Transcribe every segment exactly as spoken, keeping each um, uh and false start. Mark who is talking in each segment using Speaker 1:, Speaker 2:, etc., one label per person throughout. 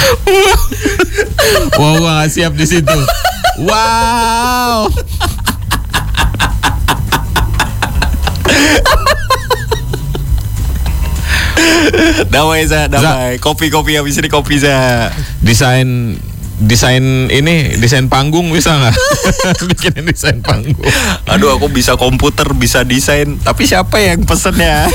Speaker 1: Wow, gua nggak siap di situ. Wow.
Speaker 2: Damai Za, damai. Kopi-kopi habis ini kopi Za.
Speaker 1: Desain desain ini desain panggung bisa nggak? Bikinin desain panggung.
Speaker 2: Aduh, aku bisa komputer, bisa desain, tapi siapa yang pesennya?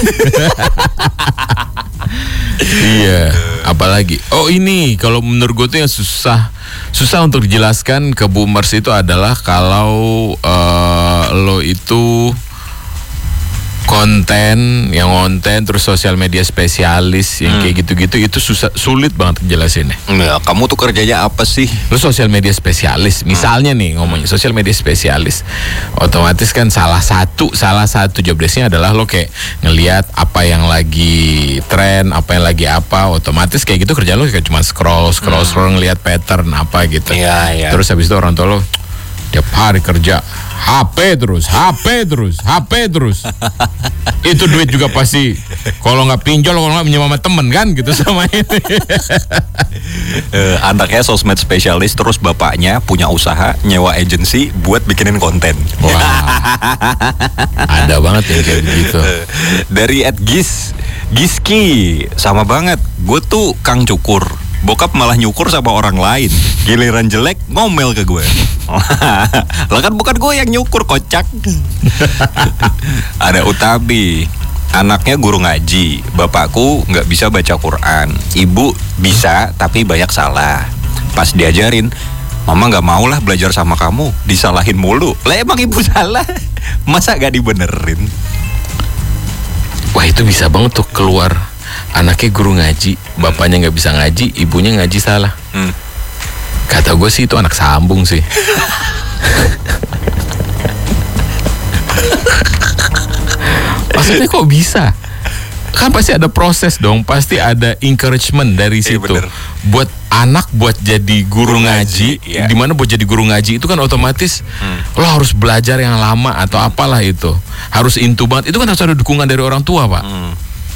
Speaker 1: Iya, apalagi. Oh ini kalau menurut gue tuh yang susah susah untuk dijelaskan ke boomers itu adalah kalau uh, lo itu konten yang konten terus sosial media spesialis yang hmm. kayak gitu-gitu itu susah sulit banget jelasinnya.
Speaker 2: Ya, kamu tuh kerjanya apa sih?
Speaker 1: Lo sosial media spesialis, misalnya nih ngomongnya sosial media spesialis, otomatis kan salah satu salah satu job desk-nya adalah lo kayak ngelihat apa yang lagi tren, apa yang lagi apa, otomatis kayak gitu kerja lo kayak cuma scroll scroll hmm. scroll ngelihat pattern apa gitu.
Speaker 2: Ya, ya.
Speaker 1: Terus habis itu orang tua lo tiap hari kerja H P terus, H P terus, H P terus. Itu duit juga pasti kalau nggak pinjol, kalau nggak minjem sama temen kan gitu sama ini.
Speaker 2: uh, anaknya sosmed spesialis, terus bapaknya punya usaha nyewa agensi buat bikinin konten.
Speaker 1: Wah, ada banget ya kayak begitu.
Speaker 2: Uh, dari Ed Gis, Giski sama banget. Gue tuh Kang Cukur. Bokap malah nyukur sama orang lain. Giliran jelek ngomel ke gue. Lah kan bukan gue yang nyukur, kocak. Ada Utabi, anaknya guru ngaji. Bapakku gak bisa baca Quran. Ibu bisa tapi banyak salah. Pas diajarin, mama gak mau lah belajar sama kamu, disalahin mulu. Lah emang ibu salah, masa gak dibenerin?
Speaker 1: Wah itu bisa banget tuh keluar. Anaknya guru ngaji, bapaknya nggak bisa ngaji, ibunya ngaji salah. Hmm. Kata gue sih itu anak sambung sih. Maksudnya kok bisa? Kan pasti ada proses dong, pasti ada encouragement dari situ. Eh, buat anak buat jadi guru, guru ngaji, ngaji ya. Dimana buat jadi guru ngaji itu kan otomatis hmm. lo harus belajar yang lama atau apalah itu, harus into banget. Itu kan harus ada dukungan dari orang tua, Pak. Hmm.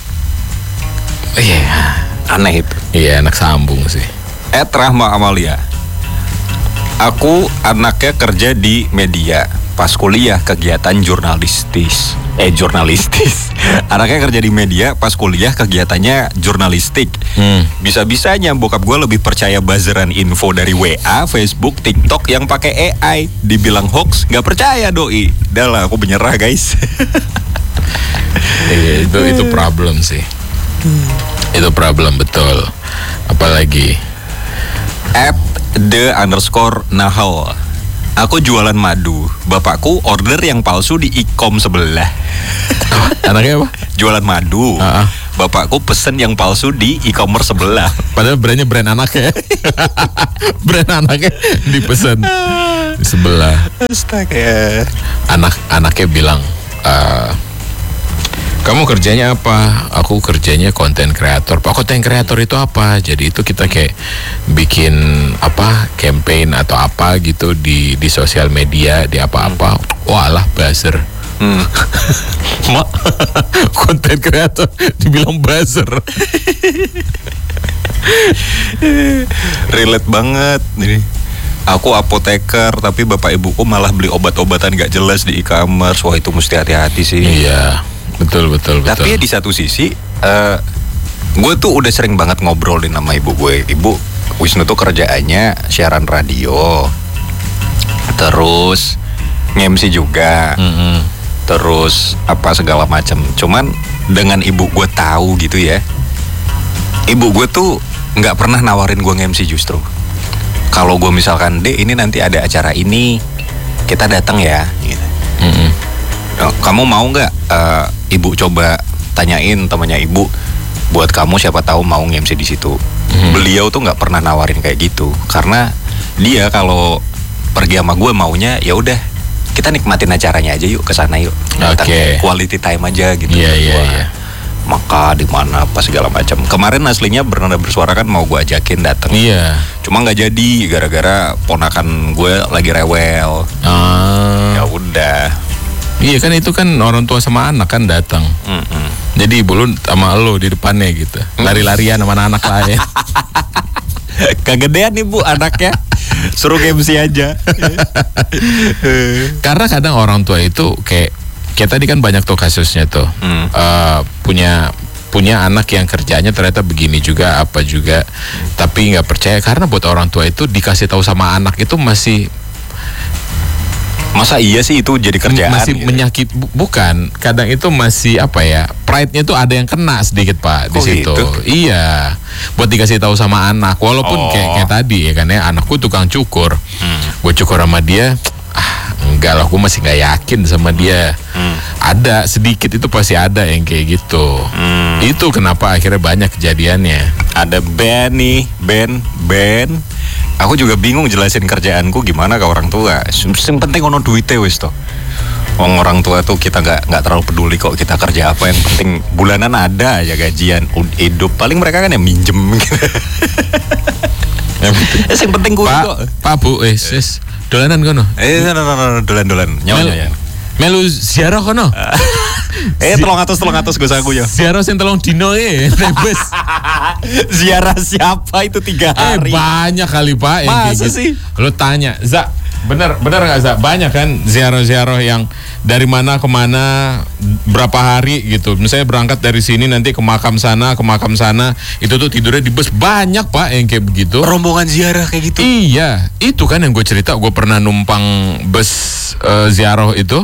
Speaker 1: Iya, yeah.
Speaker 2: Aneh itu.
Speaker 1: Iya, yeah, anak sambung sih.
Speaker 2: Ed Rahma Amalia, aku anaknya kerja di media. Pas kuliah kegiatan jurnalistis. Eh jurnalistis. Anaknya kerja di media, pas kuliah kegiatannya jurnalistik. Hmm. Bisa-bisanya bokap gue lebih percaya buzzeran info dari W A, Facebook, TikTok yang pakai A I. Dibilang hoax, nggak percaya doi. Dah lah, aku menyerah guys.
Speaker 1: Iya, itu itu problem sih. Hmm. Itu problem betul. Apalagi
Speaker 2: at the underscore nahal, aku jualan madu, bapakku order yang palsu di e-com sebelah.
Speaker 1: Oh, anaknya apa?
Speaker 2: Jualan madu, uh-uh. bapakku pesen yang palsu di e-commerce sebelah.
Speaker 1: Padahal brandnya brand anaknya. Brand anaknya dipesen di sebelah.
Speaker 2: Astaga.
Speaker 1: Anak anaknya bilang, uh, kamu kerjanya apa? Aku kerjanya konten kreator. Pak, konten kreator itu apa? Jadi itu kita kayak bikin apa campaign atau apa gitu di di sosial media, di apa-apa. Walah buzzer. Hmm. Mak, konten kreator dibilang buzzer.
Speaker 2: Relate banget nih. Aku apoteker, tapi bapak ibuku malah beli obat-obatan gak jelas di e-commerce. Wah itu mesti hati-hati sih.
Speaker 1: Iya. Betul betul betul.
Speaker 2: Tapi di satu sisi, uh, gue tuh udah sering banget ngobrolin sama ibu gue. Ibu Wisnu tuh kerjaannya siaran radio, terus nge-M C juga, mm-hmm. terus apa segala macam. Cuman dengan ibu gue tahu gitu ya, ibu gue tuh nggak pernah nawarin gue nge-M C justru. Kalau gue misalkan, Dek ini nanti ada acara ini, kita datang ya. Gitu. Mm-hmm. Kamu mau nggak uh, ibu coba tanyain temannya ibu buat kamu, siapa tahu mau nge-M C di situ. Hmm. Beliau tuh nggak pernah nawarin kayak gitu karena dia kalau pergi sama gue maunya ya udah kita nikmatin acaranya aja, yuk ke sana yuk. Datang okay. Quality time aja gitu.
Speaker 1: Iya iya iya.
Speaker 2: Maka di mana apa segala macam. Kemarin aslinya Bernada Bersuara kan mau gue ajakin datang.
Speaker 1: Iya.
Speaker 2: Cuma nggak jadi gara-gara ponakan gue lagi rewel.
Speaker 1: Ah.
Speaker 2: Ya udah.
Speaker 1: Iya kan, itu kan orang tua sama anak kan datang.
Speaker 2: Mm-mm.
Speaker 1: Jadi ibu lu sama lo di depannya gitu, lari-larian sama anak lain.
Speaker 2: Kegedean nih bu anaknya, suruh M C aja.
Speaker 1: Karena kadang orang tua itu kayak kayak tadi kan banyak tuh kasusnya tuh,
Speaker 2: Hmm.
Speaker 1: Eh, punya punya anak yang kerjanya ternyata begini juga apa juga, tapi nggak percaya karena buat orang tua itu dikasih tahu sama anak itu masih
Speaker 2: Masa iya sih itu jadi kerjaan?
Speaker 1: masih
Speaker 2: gitu?
Speaker 1: menyakit bu- bukan, kadang itu masih apa ya, pride-nya tuh ada yang kena sedikit Pak di
Speaker 2: Oh,
Speaker 1: situ.
Speaker 2: gitu?
Speaker 1: Iya, buat dikasih tahu sama anak, walaupun
Speaker 2: Oh.
Speaker 1: kayak kayak tadi ya kan ya, anakku tukang cukur,
Speaker 2: Hmm.
Speaker 1: gue cukur sama dia, ah enggak lah, gue masih nggak yakin sama dia.
Speaker 2: Hmm.
Speaker 1: Ada sedikit itu pasti ada yang kayak gitu.
Speaker 2: Hmm.
Speaker 1: Itu kenapa akhirnya banyak kejadiannya.
Speaker 2: Ada band nih, band, band. Aku juga bingung jelasin kerjaanku gimana ke orang tua. Yang penting ono duitnya wis toh. Wong orang tua tuh kita nggak nggak terlalu peduli kok kita kerja apa, yang penting bulanan ada aja gajian, ud- hidup. Paling mereka kan yang minjem. Yang penting kudu kok.
Speaker 1: Pak, Pak Bu, eh, sis, dolanan kono.
Speaker 2: Eh, no, no, no, no, dolan-dolan, nyawa nyawa.
Speaker 1: Melu ziarah kono.
Speaker 2: Eh, tolong atus, tolong atus gue saku ya.
Speaker 1: Ziarah sing telung dino e, nebes.
Speaker 2: Ziarah siapa itu tiga
Speaker 1: Eh
Speaker 2: hari?
Speaker 1: banyak kali Pak yang kayak
Speaker 2: Masa
Speaker 1: gitu.
Speaker 2: sih?
Speaker 1: Lo tanya, Za, bener bener nggak Za? Banyak kan ziarah-ziarah yang dari mana ke mana berapa hari gitu. Misalnya berangkat dari sini nanti ke makam sana, ke makam sana, itu tuh tidurnya di bus. Banyak Pak yang kayak begitu.
Speaker 2: Rombongan ziarah kayak gitu.
Speaker 1: Iya, itu kan yang gue cerita. Gue pernah numpang bus eh, ziarah itu.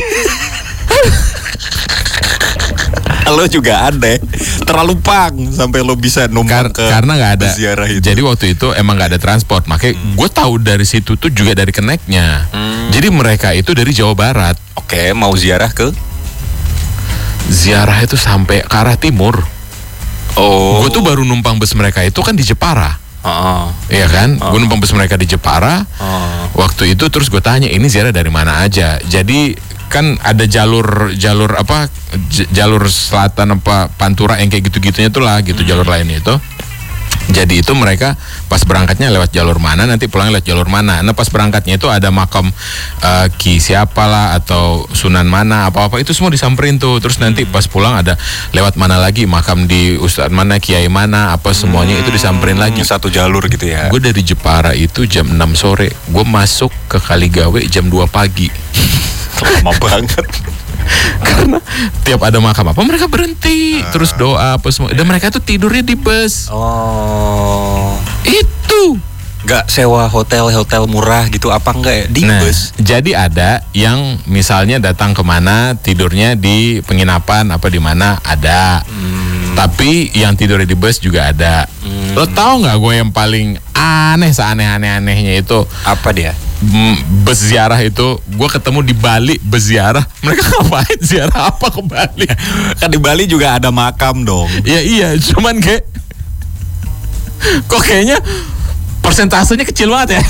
Speaker 2: Lo juga ada, terlalu pang sampai lo bisa numpang
Speaker 1: Kar-
Speaker 2: ke
Speaker 1: karena nggak ada.
Speaker 2: ziarah itu.
Speaker 1: Jadi waktu itu emang nggak ada transport, makanya gue tahu dari situ tuh juga dari keneknya.
Speaker 2: Hmm.
Speaker 1: Jadi mereka itu dari Jawa Barat,
Speaker 2: Oke, mau ziarah ke?
Speaker 1: ziarah itu sampai ke arah timur.
Speaker 2: Oh.
Speaker 1: Gue tuh baru numpang bus mereka itu kan di Jepara,
Speaker 2: Heeh.
Speaker 1: iya kan?
Speaker 2: Oh.
Speaker 1: Gue numpang bus mereka di Jepara.
Speaker 2: Oh.
Speaker 1: Waktu itu terus gue tanya, ini ziarah dari mana aja? Jadi kan ada jalur jalur apa j- jalur selatan apa Pantura yang kayak gitu-gitunya tuh lah gitu, jalur lainnya itu. Jadi itu mereka pas berangkatnya lewat jalur mana, nanti pulangnya lewat jalur mana. Nah pas berangkatnya itu ada makam eh, Ki siapa lah atau Sunan mana apa-apa itu semua disamperin tuh. Terus nanti pas pulang ada lewat mana lagi, makam di Ustadz mana, Kiai mana, apa semuanya itu disamperin lagi.
Speaker 2: Satu jalur gitu ya.
Speaker 1: Gue dari Jepara itu jam enam sore, gue masuk ke Kaligawe jam dua pagi.
Speaker 2: Lama banget.
Speaker 1: Karena tiap ada makam apa mereka berhenti, terus doa apa semua. Dan mereka tuh tidurnya di bus.
Speaker 2: Oh.
Speaker 1: Itu.
Speaker 2: Gak sewa hotel-hotel murah gitu apa enggak ya? Di
Speaker 1: Nah,
Speaker 2: bus.
Speaker 1: jadi ada yang misalnya datang kemana tidurnya di penginapan apa di mana ada.
Speaker 2: Hmm.
Speaker 1: Tapi yang tidurnya di bus juga ada. Lo tau nggak gue yang paling aneh, seaneh-aneh-anehnya itu?
Speaker 2: Apa dia?
Speaker 1: Mm, bus ziarah itu gue ketemu di Bali bus ziarah. Mereka ngapain ziarah apa ke Bali?
Speaker 2: Kan di Bali juga ada makam dong.
Speaker 1: Ya iya, cuman kayak kok kayaknya persentasenya kecil banget ya.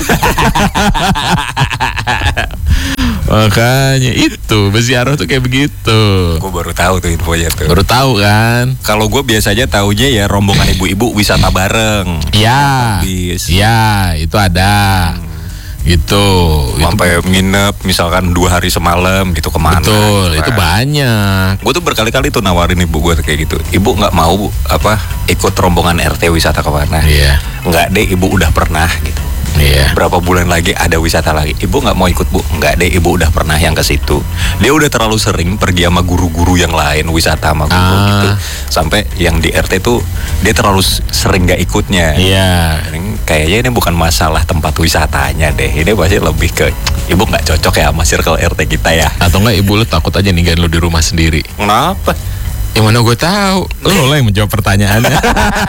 Speaker 1: Makanya itu bus ziarah tuh kayak begitu.
Speaker 2: Gue baru tahu tuh infonya tuh.
Speaker 1: Baru tahu kan?
Speaker 2: Kalau gue biasanya taunya ya rombongan ibu-ibu wisata bareng.
Speaker 1: Iya.
Speaker 2: Bis.
Speaker 1: Iya, itu ada. Gitu. Itu
Speaker 2: Sampai nginep misalkan dua hari semalam gitu kemana.
Speaker 1: betul,
Speaker 2: gitu
Speaker 1: itu
Speaker 2: kan.
Speaker 1: banyak.
Speaker 2: Gue tuh berkali-kali tuh nawarin ibu gue kayak gitu. Ibu nggak mau Bu, apa ikut rombongan R T wisata kemana?
Speaker 1: Iya.
Speaker 2: Nggak deh, ibu udah pernah gitu.
Speaker 1: Iya.
Speaker 2: Berapa bulan lagi ada wisata lagi. Ibu nggak mau ikut Bu? Nggak deh, ibu udah pernah yang ke situ. Dia udah terlalu sering pergi sama guru-guru yang lain wisata sama guru
Speaker 1: Ah.
Speaker 2: gitu. Sampai yang di R T tuh dia terlalu s- sering nggak ikutnya.
Speaker 1: Iya.
Speaker 2: Ini Kayaknya ini bukan masalah tempat wisatanya deh. Ini pasti lebih ke ibu nggak cocok ya sama circle R T kita ya.
Speaker 1: Atau enggak ibu lu takut aja ninggalin lu di rumah sendiri.
Speaker 2: Kenapa?
Speaker 1: Yang mana gue tahu, lu lah yang menjawab pertanyaannya.